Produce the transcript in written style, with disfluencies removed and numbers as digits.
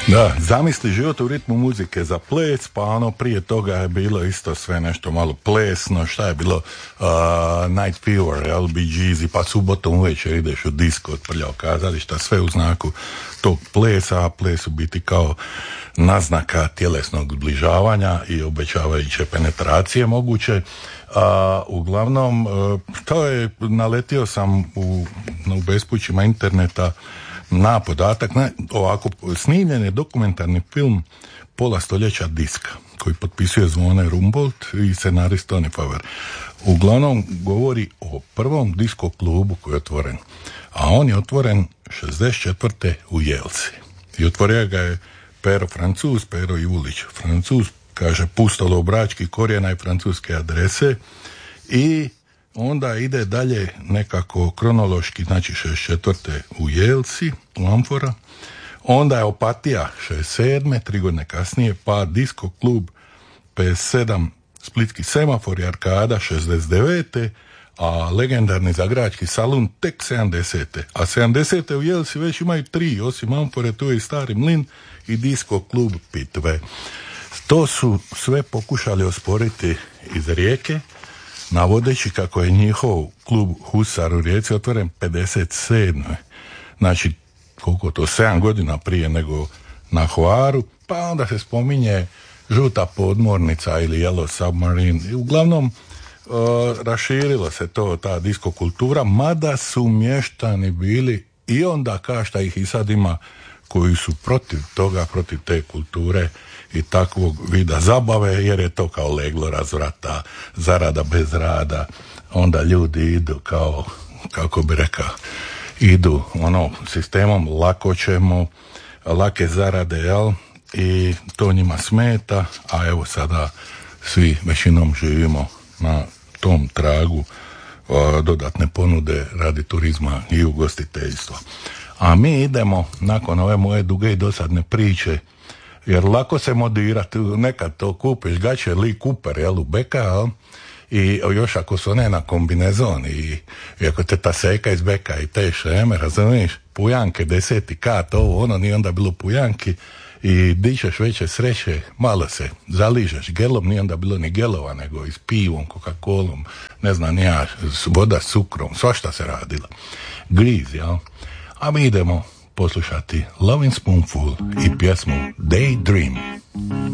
Da, zamisli život u ritmu muzike za ples, pa ono prije toga je bilo isto sve nešto malo plesno, šta je bilo Night Fever, jel, Bee Gees, pa subotom uvečer ideš u disko od prljao kazališta, sve u znaku tog plesa, a ples u biti kao naznaka tjelesnog zbližavanja i obećavajuće penetracije moguće. Uglavnom, to je, naletio sam u bespućima interneta na podatak, ovako snimljen je dokumentarni film pola stoljeća diska koji potpisuje Zvone Rumbold i scenarist Tony Faber. Uglavnom govori o prvom disko klubu koji je otvoren, a on je otvoren 64. u Jelsi i otvorio ga je Pero Ivulić. Francuz, kaže, pustalo brački korijena i francuske adrese i onda ide dalje nekako kronološki, znači 64. u Jelsi, u Amfora, onda je Opatija 67. 3 godine kasnije, pa disko klub 57. Splitski semafor i Arkada 69. a legendarni Zagrački salon tek 70. A 70. u Jelsi već imaju 3, osim Amfore, tu je i Stari mlin i disko klub Pitve. To su sve pokušali osporiti iz Rijeke, navodeći kako je njihov klub Husar u Rijeci otvoren 57. Znači, koliko to, 7 godina prije nego na Hvaru, pa onda se spominje žuta podmornica ili Yellow Submarine. I uglavnom, raširilo se to, ta disko kultura, mada su mještani bili i onda, kao šta ih i sad ima, koji su protiv toga, protiv te kulture i takvog vida zabave, jer je to kao leglo razvrata, zarada bez rada, onda ljudi idu kao, kako bi rekao, idu sistemom lako ćemo, lake zarade, jel? I to njima smeta, a evo sada svi većinom živimo na tom tragu dodatne ponude radi turizma i ugostiteljstva. A mi idemo, nakon ove moje duge i dosadne priče, jer lako se modirati, nekad to kupiš gaće Lee Cooper, jel, u Beka, jel? I još ako su one na kombinezon i ako te ta seka iz Beka i te šeme, razumiješ, pujanke, 10. kat, ovo, ono, nije onda bilo pujanki i dičeš veće sreće, malo se zaližeš gelom, nije onda bilo ni gelova, nego i s pivom, Coca-Colom, ne znam, nija, voda s cukrom, svašta se radila. Griz, jel? A mi idemo poslušati Loving Spoonful i pjesmu Daydream.